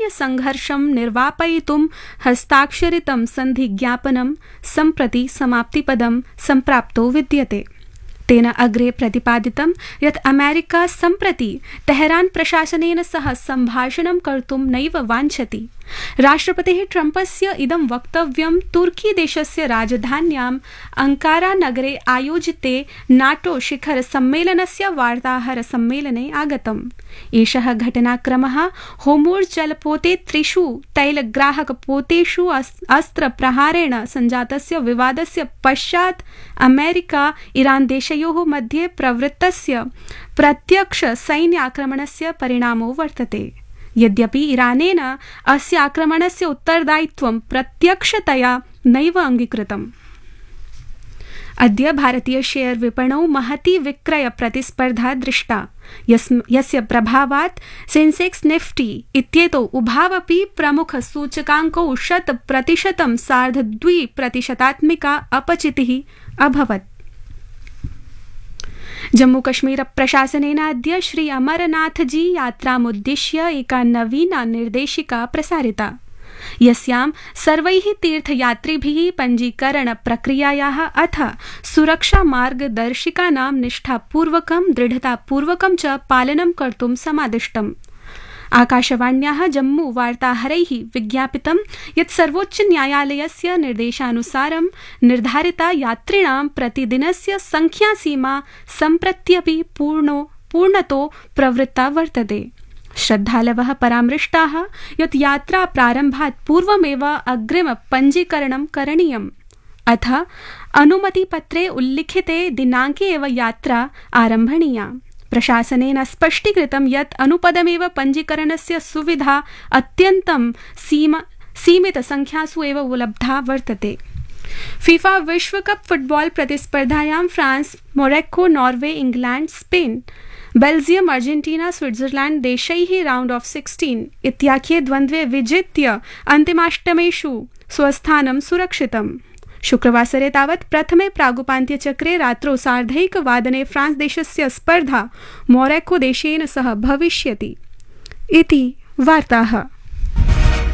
सैन्यसङ्घर्षं निर्वापयितुं हस्ताक्षरितं सन्धिज्ञापनं सम्प्रति समाप्तिपदं सम्प्राप्तो विद्यते। तेन अग्रे प्रतिपादितं यत् अमेरिका सम्प्रति तेहरान प्रशासनेन सह सम्भाषणं कर्तुं नैव वाञ्छति। राष्ट्रपतेः ट्रम्पस्य इदं वक्तव्यं तुर्की देशस्य राजधान्याम् अंकारा नगरे आयोजिते नाटो शिखर सम्मेलनस्य वार्ताहर सम्मेलने आगतम्। एषः घटनाक्रमः होर्मुज़ जलपोते त्रिषु तैलग्राहकपोतेषु अस्त्रप्रहारेण सञ्जातस्य विवादस्य पश्चात् अमेरिका ईरान देशयोः मध्ये प्रवृत्तस्य प्रत्यक्ष सैन्याक्रमणस्य परिणामो वर्तते। यद्यपि ईरानेन अस्य आक्रमणस्य उत्तरदायित्वं प्रत्यक्षतया नैव अङ्गीकृतम्। अद्य भारतीय शेयर विपणौ महती विक्रय प्रतिस्पर्धा दृष्टा, यस्य प्रभावात् सेंसेक्स निफ्टी इत्येतौ उभावपि प्रमुख सूचकाङ्कौ 100% 2.5% अपचितिः अभवत्। जम्मूकश्मीर प्रशासनेन अद्य श्री अमरनाथजी यात्रामुद्दिश्य एका नवीना निर्देशिका प्रसारिता, यस्यां सर्वैः तीर्थयात्रिभिः पञ्जीकरण प्रक्रियायाः अथ सुरक्षा मार्गदर्शिकानां निष्ठापूर्वकं दृढतापूर्वकं च पालनं कर्तुं समादिष्टम्। आकाशवाण्याः जम्मू वार्ताहरैः विज्ञापितं यत् सर्वोच्च न्यायालयस्य निर्देशानुसारं निर्धारिता यात्रिणां प्रतिदिनस्य संख्यासीमा सम्प्रत्यपि पूर्णतो प्रवृत्ता वर्तते। श्रद्धालवः परामृष्टाः यत् यात्रा प्रारम्भात् पूर्वमेव अग्रिम पञ्जीकरणं करणीयम्, अथ अनुमतिपत्रे उल्लिखिते दिनाङ्के एव यात्रा आरम्भणीया। प्रशासनेन स्पष्टीकृतं यत् अनुपदमेव पञ्जीकरणस्य सुविधा अत्यन्तं सीमितसंख्यासु एव उपलब्धा वर्तते। फीफा विश्वकप football प्रतिस्पर्धायां France, Morocco, Norway, England, Spain, Belgium, Argentina, Switzerland देशैः round of 16 इत्याख्ये द्वन्द्वे विजित्य अन्तिमाष्टमेषु स्वस्थानं सुरक्षितम्। शुक्रवासरे तावत् प्रथमे प्रागुपान्त्यचक्रे रात्रौ 1:30 फ्रांस देशस्य स्पर्धा मोरक्को देशेन सह भविष्यति इति वार्ताः।